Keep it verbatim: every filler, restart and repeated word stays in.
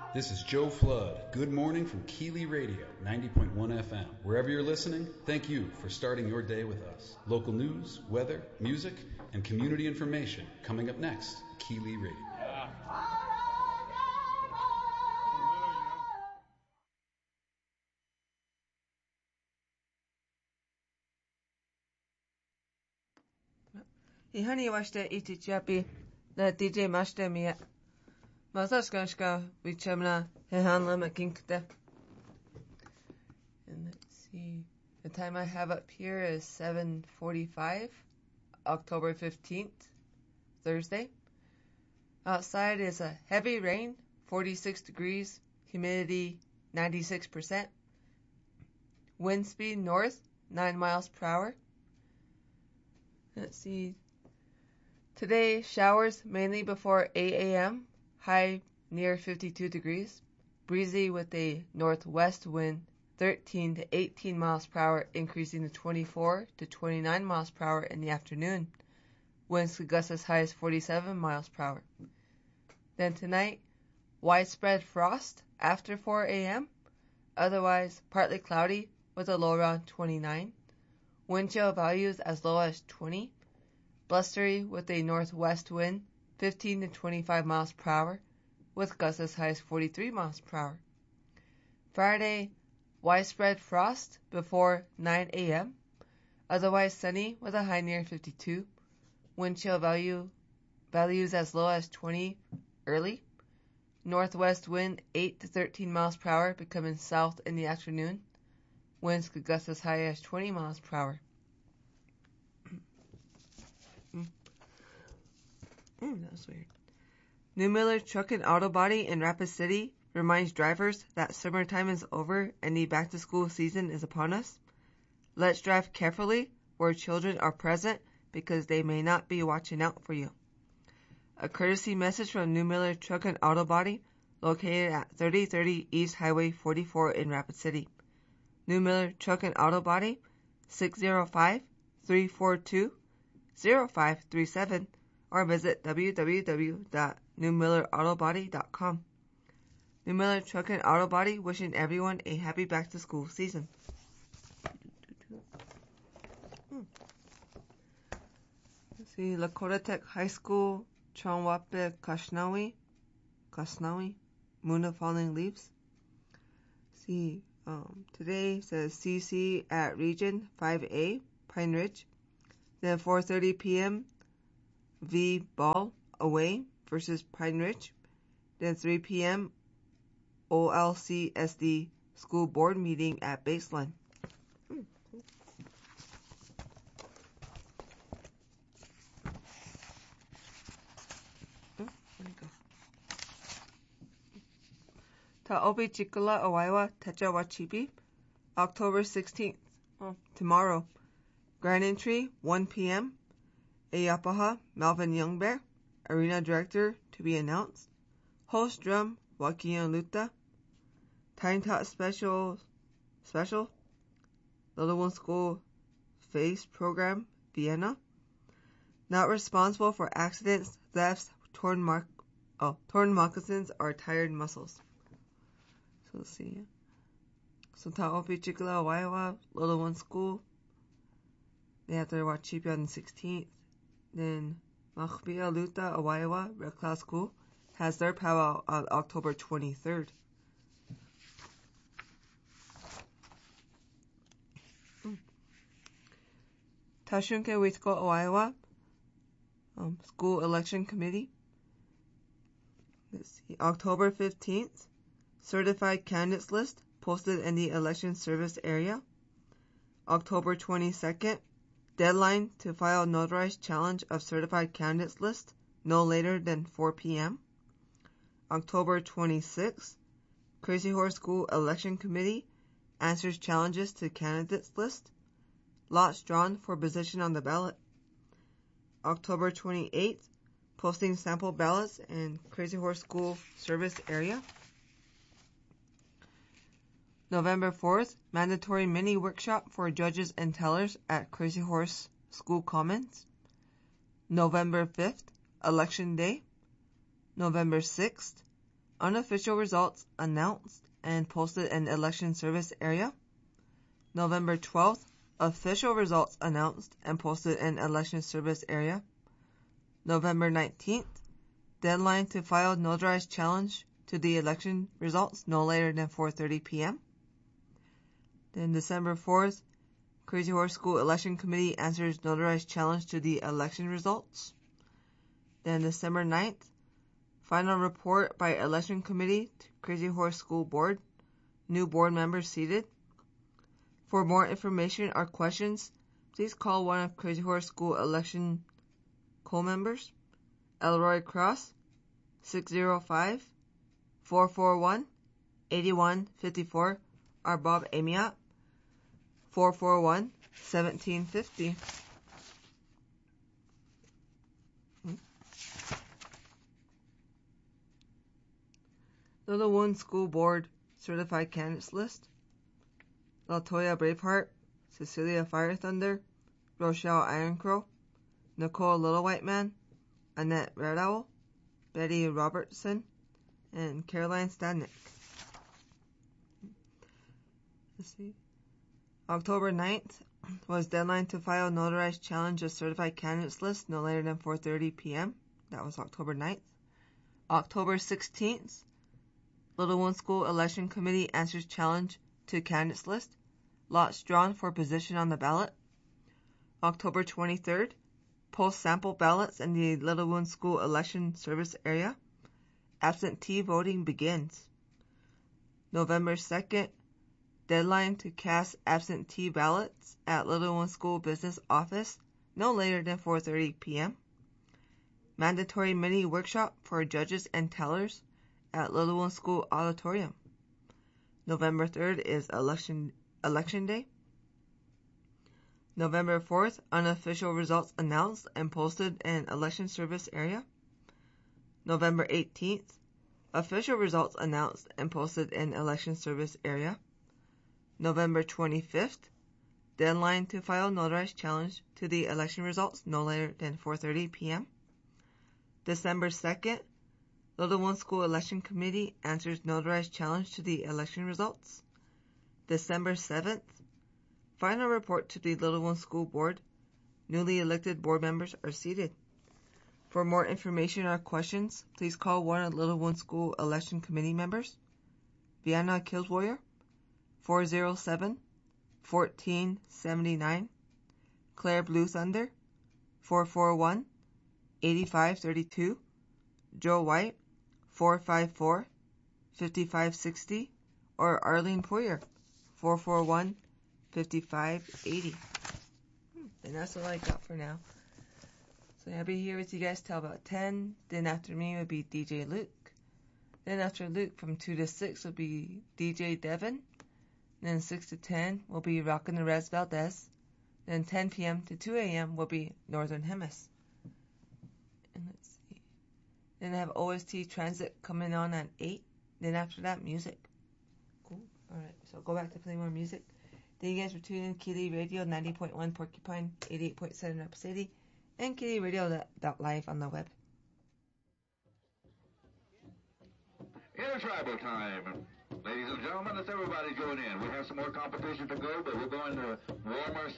This is Joe Flood. Good morning from Keeley Radio, ninety point one F M. Wherever you're listening, thank you for starting your day with us. Local news, weather, music, and community information coming up next. Keeley Radio. Ihani washte iti chapi la D J mashte miya. Masashkashka vichemna hehanla makinkte. And let's see. The time I have up here is seven forty-five, October fifteenth, Thursday. Outside is a heavy rain, forty-six degrees, humidity ninety-six percent. Wind speed north, nine miles per hour. Let's see. Today, showers mainly before eight a.m., high near fifty-two degrees. Breezy with a northwest wind, thirteen to eighteen miles per hour, increasing to twenty-four to twenty-nine miles per hour in the afternoon. Winds could gust as high as forty-seven miles per hour. Then tonight, widespread frost after four a.m., otherwise partly cloudy with a low around twenty-nine. Wind chill values as low as twenty. Blustery with a northwest wind, fifteen to twenty-five miles per hour, with gusts as high as forty-three miles per hour. Friday, widespread frost before nine a.m., otherwise sunny with a high near fifty-two. Wind chill value values as low as twenty early. Northwest wind eight to thirteen miles per hour, becoming south in the afternoon. Winds could gust as high as twenty miles per hour. Mm, that was weird. New Miller Truck and Auto Body in Rapid City reminds drivers that summertime is over and the back-to-school season is upon us. Let's drive carefully where children are present because they may not be watching out for you. A courtesy message from New Miller Truck and Auto Body located at thirty thirty East Highway forty-four in Rapid City. New Miller Truck and Auto Body, six oh five, three four two, oh five three seven, or visit w w w dot new miller auto body dot com. New Miller Truck and Auto Body wishing everyone a happy back-to-school season. Let's see, Lakota Tech High School, Chongwape Kashnawi, Kasnawi, Moon of Falling Leaves. See, um, today says C C at Region five A, Pine Ridge. Then four thirty p.m., V Ball away versus Pine Ridge. Then three p.m., O L C S D school board meeting at Baseline. Hmm. Oh, where'd it go? Ta'obi Chikula Awaiwa Techawa Chibi, October sixteenth, oh, tomorrow. Grand entry, one p.m., Eyapaha, Melvin Youngbear, Arena Director to be announced. Host drum, Joaquin Luta. Time Tot Special, Special, Little One School Face Program, Vienna. Not responsible for accidents, thefts, torn mark, oh, torn moccasins, or tired muscles. So let's see. So Ta'opi Chikla Waiwa, Little One School. They have to watch Chipi on the sixteenth. Then Machbia Luta Awaiwa, Red Cloud School, has their powwow on October twenty-third. Mm. Tashunke Witko Awaiwa, um, School Election Committee. Let's see, October fifteenth, Certified Candidates List posted in the Election Service area. October twenty-second, deadline to file notarized challenge of certified candidates list no later than four p.m. October twenty-sixth, Crazy Horse School Election Committee answers challenges to candidates list. Lots drawn for position on the ballot. October twenty-eighth, posting sample ballots in Crazy Horse School service area. November fourth, mandatory mini workshop for judges and tellers at Crazy Horse School Commons. November fifth, Election Day. November sixth, unofficial results announced and posted in election service area. November twelfth, official results announced and posted in election service area. November nineteenth, deadline to file notarized challenge to the election results no later than four thirty p.m. Then December fourth, Crazy Horse School Election Committee answers notarized challenge to the election results. Then December ninth, final report by Election Committee to Crazy Horse School Board, new board members seated. For more information or questions, please call one of Crazy Horse School Election co-members, Elroy Cross, six zero five, four four one, eight one five four, or Bob Amiot, four four one, one seven five zero. Littlewood School Board Certified Candidates List: Latoya Braveheart, Cecilia Fire Thunder, Rochelle Ironcrow, Nicole Little White Man, Annette Red Owl, Betty Robertson, and Caroline Stadnick. Let's see. October ninth was deadline to file notarized challenge of certified candidates list no later than four thirty p.m. That was October ninth. October sixteenth, Littlewood School Election Committee answers challenge to candidates list. Lots drawn for position on the ballot. October twenty-third, post sample ballots in the Littlewood School Election Service Area. Absentee voting begins. November second, deadline to cast absentee ballots at Littlewood School Business Office no later than four thirty p.m. Mandatory mini workshop for judges and tellers at Littlewood School Auditorium. November third is election election day. November fourth, unofficial results announced and posted in election service area. November eighteenth, official results announced and posted in election service area. November twenty-fifth, deadline to file notarized challenge to the election results no later than four thirty p.m. December second, Littlewood School Election Committee answers notarized challenge to the election results. December seventh, final report to the Littlewood School Board. Newly elected board members are seated. For more information or questions, please call one of Littlewood School Election Committee members. Vienna Killswarrior, four zero seven, one four seven nine. Claire Blue Thunder, four four one, eight five three two. Joe White, four five four, five five six zero. Or Arlene Poyer, four four one, five five eight zero. And that's all I got for now. So I'll be here with you guys till about ten. Then after me will be D J Luke. Then after Luke from two to six will be D J Devin. Then six to ten will be Rockin' the Rez Valdez. Then ten p.m. to two a.m. will be Northern Hemis. And let's see. Then I have O S T Transit coming on at eight. Then after that, music. Cool. Alright, so go back to play more music. Thank you guys for tuning in. Keely Radio, ninety point one Porcupine, eighty-eight point seven Rapid City, and Keely Radio dot live on the web. Intertribal time. Ladies and gentlemen, let's everybody join in. We have some more competition to go, but we're going to warm ourselves.